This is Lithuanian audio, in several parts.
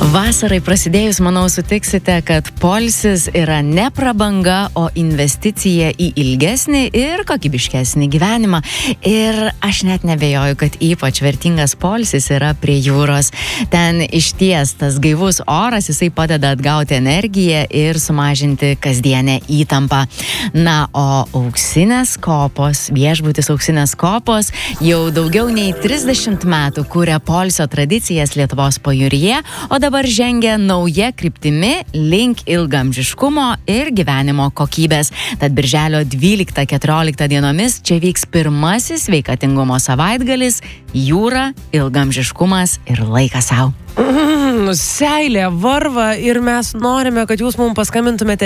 Vasarai prasidėjus, manau, sutiksite, kad poilsis yra ne prabanga, o investicija į ilgesnį ir kokybiškesnį gyvenimą. Ir aš net nebejoju, kad ypač vertingas poilsis yra prie jūros. Ten išties tas gaivus oras, jisai padeda atgauti energiją ir sumažinti kasdienę įtampą. Na, o Auksinės kopos, viešbutis Auksinės kopos jau daugiau nei 30 metų kuria poilsio tradicijas Lietuvos pajūryje, o dabar žengia nauja kryptimi link ilgaamžiškumo ir gyvenimo kokybės. Tad birželio 12-14 dienomis čia vyks pirmasis sveikatingumo savaitgalis Jūra, ilgaamžiškumas ir laikas sau. Seilė varva ir mes norime, kad jūs mums paskambintumėte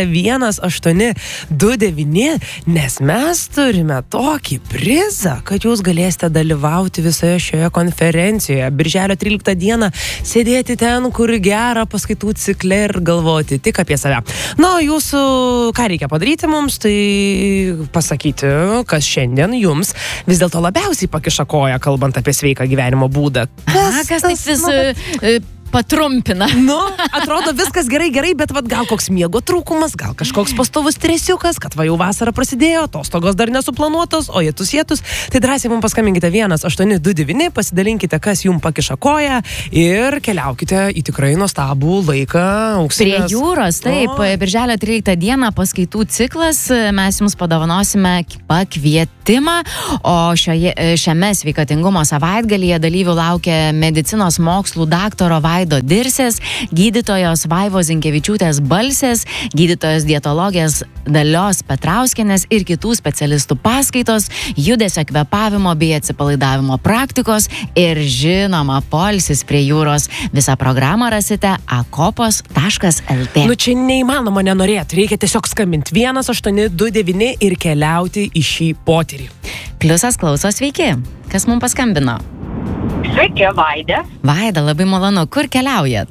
1829, nes mes turime tokį prizą, kad jūs galėsite dalyvauti visoje šioje konferencijoje. Birželio 13 dieną sėdėti ten, kur gera, paskaitų cikle ir galvoti tik apie save. Na, jūsų, ką reikia padaryti mums, tai pasakyti, kas šiandien jums vis dėlto labiausiai pakiša koją, kalbant apie sveiką gyvenimo būdą. Kas taip vis patrumpina. Nu, atrodo viskas gerai, bet gal koks miego trūkumas, gal kažkoks pastovus stresiukas, kad va jau vasara prasidėjo, atostogos dar nesuplanuotos, o jėtus. Tai drąsiai mums paskambinkite 1829, pasidalinkite, kas jums pakiša koją ir keliaukite į tikrai nuostabų laiką Auksinės. Prie jūros, taip, birželio 13 dieną paskaitų ciklas, mes jums padovanosime pakvietimą, o šiame sveikatingumo savaitgalyje dalyvių laukia medicinos mokslų daktaro Vaido Dirsės, gydytojos Vaivos Zinkevičiūtės Balsės, gydytojos dietologės Dalios Petrauskienės ir kitų specialistų paskaitos, judesio, kvėpavimo bei atsipalaidavimo praktikos ir žinoma poilsis prie jūros. Visą programą rasite akopos.lt. Nu čia neįmanoma nenorėti, reikia tiesiog skambinti 1829 ir keliauti į šį potyrį. Pliusas klauso, sveiki. Kas mums paskambino? Sveiki, Vaida. Vaida, labai malonu. Kur keliaujat?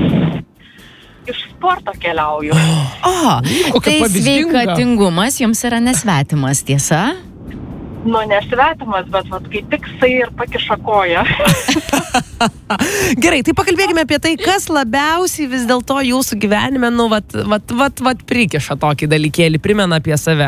Iš sporto keliauju. Tai sveikatingumas jums yra nesvetimas, tiesa? Nu, nesvetimas, bet kaip tik tai ir pakiša koją. Gerai, tai pakalbėkime apie tai, kas labiausiai vis dėlto jūsų gyvenime, prikiša tokį dalykėlį, primena apie save.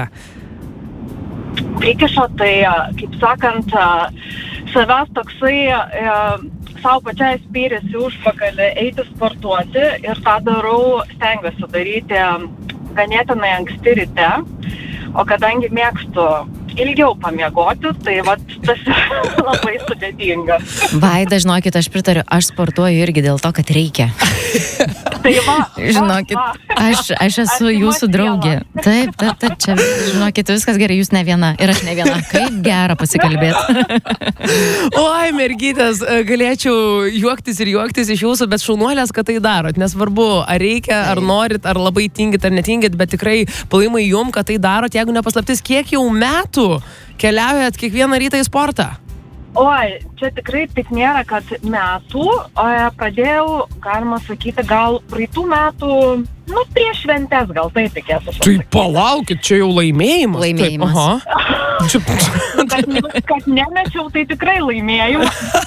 Prikiša, tai, kaip sakant, savęs toksai savo pačiai spyrėsi užpakalį eiti sportuoti ir tą darau, stengiuosi daryti ganėtinai anksti ryte, o kadangi mėgstu ilgiau pamiegoti, tai tas labai sudėtinga. Vaida, žinokit, aš pritariu, aš sportuoju irgi dėl to, kad reikia. Tai žinokit, aš esu jūsų draugė. Taip, čia, žinokit, viskas gerai, jūs ne viena ir aš ne viena. Kaip gera pasikalbėti. Oi, mergytės, galėčiau juoktis iš jūsų, bet šaunuolės, kad tai darot. Nesvarbu, ar reikia, ar norit, ar labai tingit, ar netingit, bet tikrai palaimai jum, kad tai darot, jeigu nepaslaptis, kiek jau metų keliaujat kiekvieną rytą į sportą? Oi, čia tikrai taip nėra, kad metų, pradėjau, galima sakyti, gal praeitų metų, prieš šventes, gal tai tikėsiu. Tai palaukit, čia jau laimėjimas. Laimėjimas. Kad nemečiau, tai tikrai laimėjau.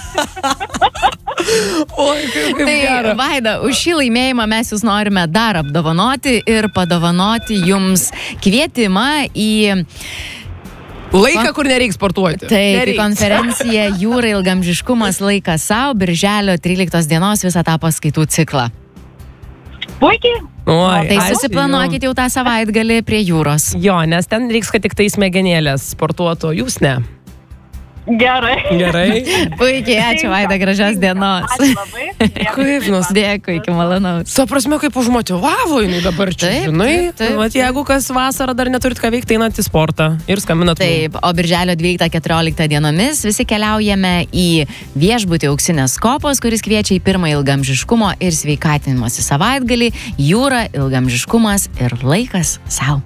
Oi, kaip gera. Vaida, už šį laimėjimą mes jūs norime dar apdovanoti ir padovanoti jums kvietimą į laiką, kur nereiks sportuoti. Taip, konferencija Jūra, ilgaamžiškumas, laikas sau, birželio 13 dienos visą tą paskaitų ciklą. Puikiai. Tai susiplanuokit jau tą savaitgalį prie jūros. Jo, nes ten reiks, kad tik tai smegenėlės sportuotų, jūs ne. Gerai. Puikiai, ačiū Vaida, gražios dienos. Ačiū labai. Dėkui, iki malonaus. Su prasme, kaip užmotivavo jinai dabar čia, žinai. Vat jeigu kas vasarą dar neturit ką veikti, einat į sportą ir skambinat. Taip, o birželio 12-14 dienomis visi keliaujame į viešbutį Auksinės kopos, kuris kviečia į pirmą ilgaamžiškumo ir sveikatinimosi savaitgalį Jūra, ilgaamžiškumas ir laikas sau.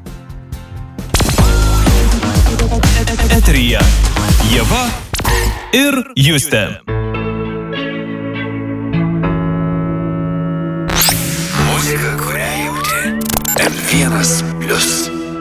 Eteryje Ieva ir Justė. Muzika, kurią jauti. M1+.